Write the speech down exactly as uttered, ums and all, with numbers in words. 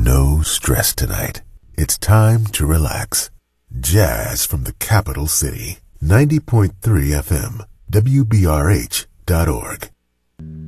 No stress tonight. It's time to relax. Jazz from the capital city. ninety point three F M, W B R H dot org.